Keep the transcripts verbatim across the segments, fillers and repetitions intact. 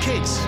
kids.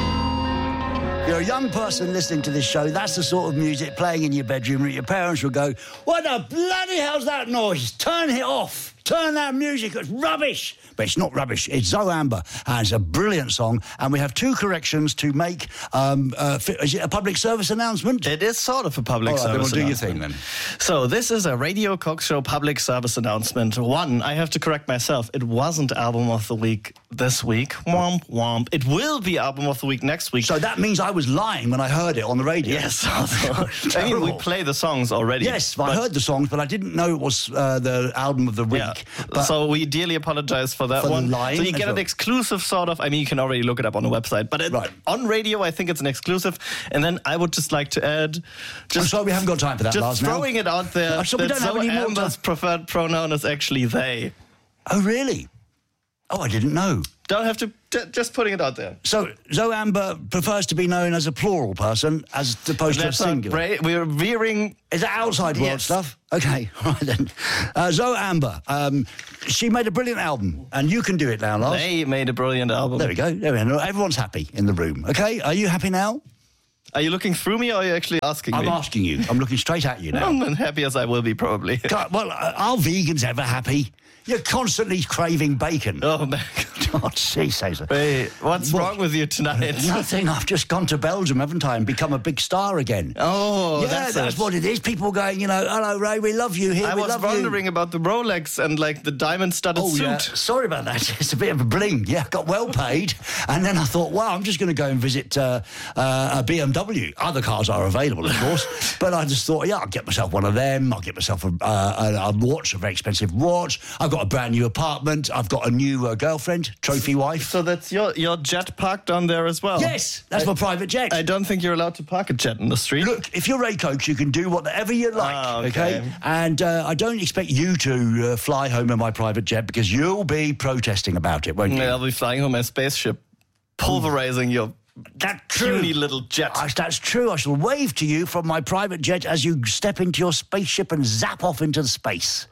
If you're a young person listening to this show, that's the sort of music playing in your bedroom that your parents will go, what the bloody hell's that noise? Turn it off. Turn that music, it's rubbish. But it's not rubbish, it's Zoe Amber, and it's a brilliant song, and we have two corrections to make. Um, uh, is it a public service announcement? It is sort of a public All right, service then we'll announcement. do your thing then. So this is a Radio Coke Show public service announcement. One, I have to correct myself. It wasn't Album of the Week this week. Womp, womp. It will be Album of the Week next week. So that means I was lying when I heard it on the radio. Yes, also. I mean, we play the songs already. Yes, I heard the songs, but I didn't know it was uh, the album of the week. Yeah. But So we dearly apologize for that For the one. lying So you as get an well. exclusive sort of, I mean, you can already look it up on the website, but it, Right. on radio, I think it's an exclusive. And then I would just like to add, I'm just, sorry we haven't got time for that, just Lars, now. throwing it out there, Oh, so we that don't have Zoe any more Amber's time. preferred pronoun is actually they. Oh, really? Oh, I didn't know. Don't have to, j- just putting it out there. So Zoe Amber prefers to be known as a plural person as opposed to a That's not singular. bra- we're veering. Is that outside world Yes. stuff? Okay, all right then. Uh, Zoe Amber, um, she made a brilliant album, and you can do it now, Lars. They made a brilliant album. There we go. There we go. Everyone's happy in the room. Okay, are you happy now? Are you looking through me or are you actually asking I'm me? asking you. I'm looking straight at you now. I'm as happy as I will be, probably. God, well, uh, are vegans ever happy? You're constantly craving bacon. Oh, man. God, she says it. Hey, what's What? wrong with you tonight? Nothing. I've just gone to Belgium, haven't I, and become a big star again. Oh, yeah, that's, that's, it. what it is. People going, you know, hello, Ray, we love you here. I we was love wondering you. about the Rolex and like the diamond-studded Oh, suit. yeah. Sorry about that. It's a bit of a bling. Yeah, got well paid. And then I thought, wow, I'm just going to go and visit uh, uh, a B M W. Other cars are available, of course. But I just thought, yeah, I'll get myself one of them. I'll get myself a, uh, a, a watch, a very expensive watch. I've got a brand new apartment. I've got a new uh, girlfriend, trophy wife. So that's your, your jet parked on there as well? Yes, that's I, my private jet. I don't think you're allowed to park a jet in the street. Look, if you're Ray Coach, you can do whatever you like, Ah, okay? okay. And uh, I don't expect you to uh, fly home in my private jet because you'll be protesting about it, won't you? I'll be flying home my spaceship, pulverizing your That's true. puny little jet. I, that's true. I shall wave to you from my private jet as you step into your spaceship and zap off into space.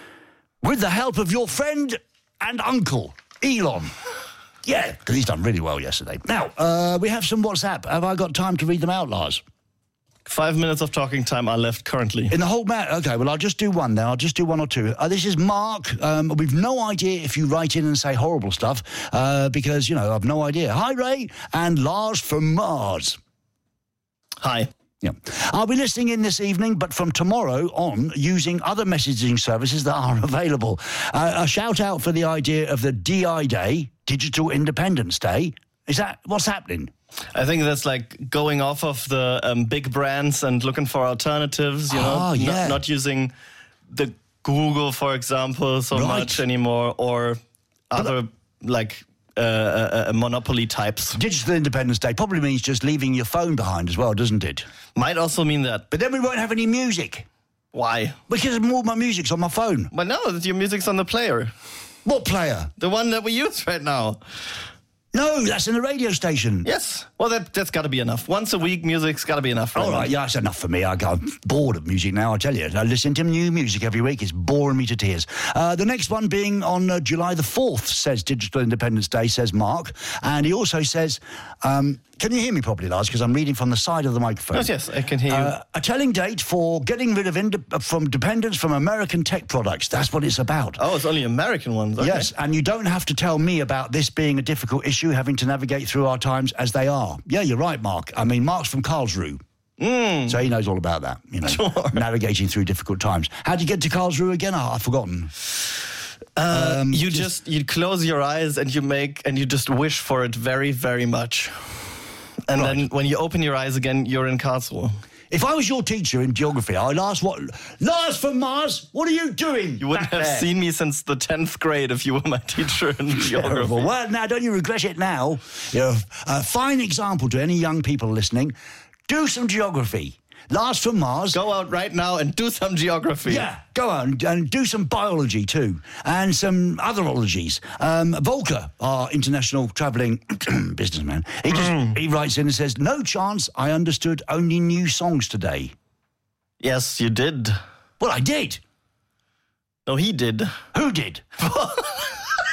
With the help of your friend and uncle, Elon. Yeah, because he's done really well yesterday. Now, uh, we have some WhatsApp. Have I got time to read them out, Lars? Five minutes of talking time are left currently. In the whole matter? Okay, well, I'll just do one now. I'll just do one or two. Uh, this is Mark. Um, we've no idea if you write in and say horrible stuff uh, because, you know, I've no idea. Hi, Ray and Lars from Mars. Hi. Yeah. I'll be listening in this evening, but from tomorrow on, using other messaging services that are available. Uh, a shout out for the idea of the D I Day, Digital Independence Day. Is that what's happening? I think that's like going off of the um, big brands and looking for alternatives, you know, Ah, not, yeah. not using the Google, for example, so Right. much anymore, or other like uh, uh, uh, monopoly types. Digital Independence Day probably means just leaving your phone behind as well, doesn't it? Might also mean that. But then we won't have any music Why? because all my music's on my phone. Well, no, your music's on the player. What player? The one that we use right now. No, that's in the radio station. Yes. Well, that, that's got to be enough. Once a week, music's got to be enough. All right, yeah, that's enough for me. I, I'm bored of music now, I tell you. I listen to new music every week. It's boring me to tears. Uh, the next one being on uh, July the fourth, says Digital Independence Day, says Mark. And he also says, um, can you hear me properly, Lars? Because I'm reading from the side of the microphone. Yes, yes, I can hear you. Uh, a telling date for getting rid of ind- from dependence from American tech products. That's what it's about. Oh, it's only American ones. Okay. Yes, and you don't have to tell me about this being a difficult issue, having to navigate through our times as they are. Yeah, you're right, Mark. I mean, Mark's from Karlsruhe. Mm. So he knows all about that, you know, Sure. navigating through difficult times. How'd you get to Karlsruhe again? Oh, I've forgotten. Uh, Um, you just, you close your eyes and you make and you just wish for it very, very much. And Right. then when you open your eyes again, you're in Karlsruhe. If I was your teacher in geography, I'd ask what... Lars from Mars, what are you doing? You wouldn't back have there? seen me since the tenth grade if you were my teacher in geography. Terrible. Well, now, don't you regret it now? You're a fine example to any young people listening. Do some geography. Lars from Mars... Go out right now and do some geography. Yeah, go on and do some biology too, and some other ologies. Um, Volker, our international travelling businessman, he just he writes in and says, "No chance. I understood only new songs today." Yes, you did. Well, I did. No, he did. Who did? What?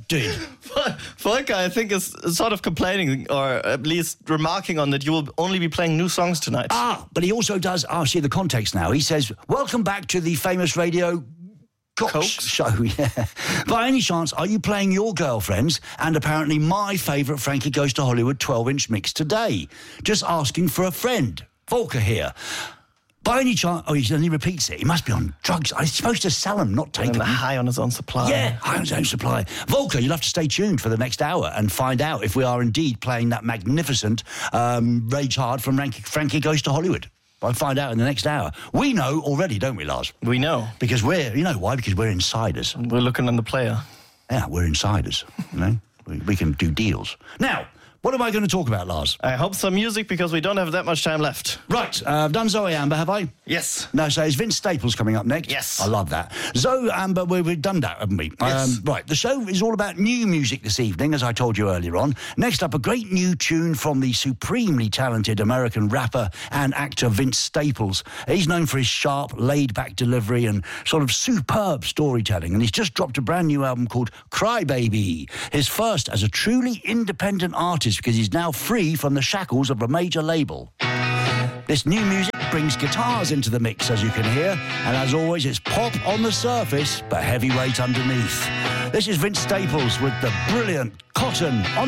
did. Volker, I think, is sort of complaining, or at least remarking on that you will only be playing new songs tonight. Ah, but he also does, I'll see the context now. He says, welcome back to the famous radio Cox, Cox show. Yeah. By any chance, are you playing your girlfriend's and apparently my favourite Frankie Goes to Hollywood twelve-inch mix today? Just asking for a friend. Volker here. By any chance... Oh, he, he repeats it. He must be on drugs. I'm supposed to sell them, not take And them. high on his own supply. Yeah, high on his own supply. Volker, you'll have to stay tuned for the next hour and find out if we are indeed playing that magnificent um, Rage Hard from Frankie, Frankie Goes to Hollywood. I'll find out in the next hour. We know already, don't we, Lars? We know. Because we're... You know why? Because we're insiders. We're looking on the player. Yeah, we're insiders, you know? we, we can do deals. Now... What am I going to talk about, Lars? I hope some music, because we don't have that much time left. Right, uh, I've done Zoe Amber, have I? Yes. No, so it's Vince Staples coming up next. Yes. I love that. Zoe Amber, we, we've done that, haven't we? Yes. Um, right, the show is all about new music this evening, as I told you earlier on. Next up, a great new tune from the supremely talented American rapper and actor Vince Staples. He's known for his sharp, laid-back delivery and sort of superb storytelling, and he's just dropped a brand new album called Crybaby, his first as a truly independent artist, because he's now free from the shackles of a major label. This new music brings guitars into the mix, as you can hear, and as always, it's pop on the surface, but heavyweight underneath. This is Vince Staples with the brilliant Cotton on